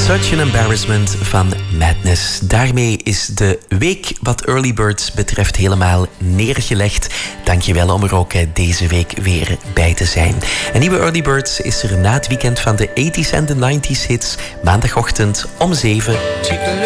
Such an Embarrassment van Madness. Daarmee is de week wat Early Birds betreft helemaal neergelegd. Dankjewel om er ook deze week weer bij te zijn. Een nieuwe Early Birds is er na het weekend van de 80s en de 90s hits. Maandagochtend om 7.